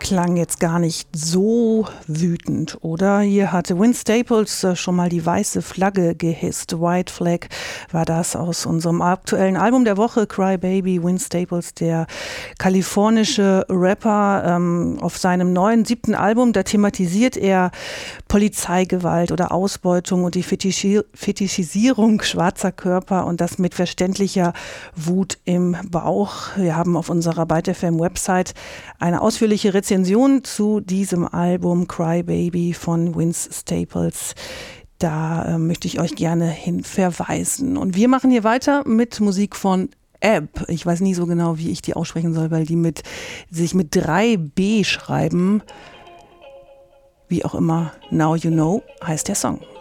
klang jetzt gar nicht so wütend, oder? Hier hatte Vince Staples schon mal die weiße Flagge gehisst. White Flag war das aus unserem aktuellen Album der Woche, Cry Baby. Vince Staples, der kalifornische Rapper, auf seinem neuen 7. Album, da thematisiert er Polizeigewalt oder Ausbeutung und die Fetischisierung schwarzer Körper und das mit verständlicher Wut im Bauch. Wir haben auf unserer Byte FM Website eine ausführliche Rezension zu diesem Album Cry Baby von Vince Staples. Da möchte ich euch gerne hin verweisen. Und wir machen hier weiter mit Musik von Ebb. Ich weiß nie so genau, wie ich die aussprechen soll, weil die sich mit 3B schreiben. Wie auch immer, Now You Know heißt der Song.